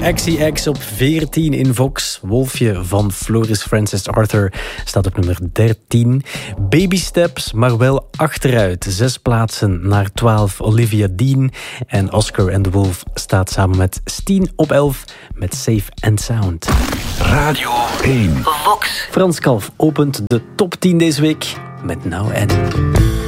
XCX op 14 in Vox. Wolfje van Floris Francis Arthur staat op nummer 13. Baby Steps, maar wel achteruit. 6 plaatsen naar 12. Olivia Dean en Oscar and the Wolf staat samen met Steen op 11 met Safe and Sound. Radio 1. Vox. Frans Kalf opent de top 10 deze week met Now and.